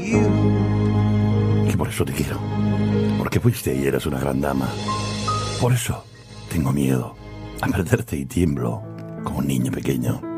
Que por eso te quiero. Porque fuiste y eras una gran dama. Por eso tengo miedo a perderte y tiemblo como un niño pequeño.